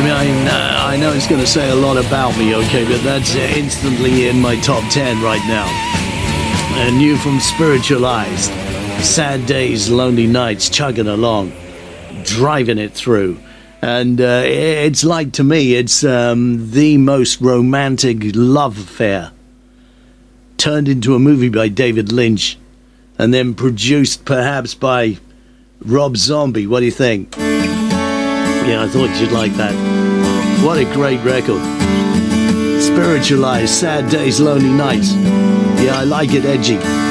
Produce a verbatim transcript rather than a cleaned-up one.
I mean, uh, I know it's going to say a lot about me, okay, but that's instantly in my top ten right now. And new from Spiritualized. Sad days, lonely nights, chugging along, driving it through. And uh, it's like, to me, it's um, the most romantic love affair turned into a movie by David Lynch and then produced perhaps by Rob Zombie. What do you think? Yeah, I thought you'd like that. What a great record. Spiritualized, Sad Days, Lonely Nights. Yeah, I like it edgy.